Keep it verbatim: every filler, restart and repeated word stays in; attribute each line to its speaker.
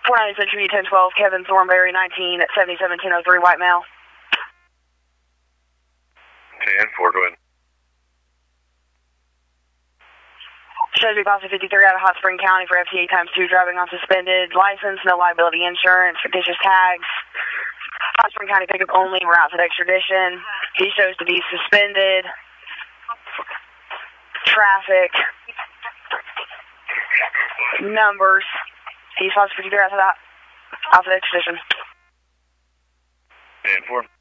Speaker 1: four ninety Century, ten twelve, Kevin Thornberry, nineteen at seventy-seven ten oh three, white male.
Speaker 2: ten four, go ahead.
Speaker 1: Shows me Boston fifty-three out of Hot Spring County for F T A times two, driving on suspended license, no liability insurance, fictitious tags. Hot Spring County pickup only, we're out for extradition. He shows to be suspended. Traffic. Numbers. He's Boston fifty-three out for that. Out for extradition.
Speaker 2: ten four.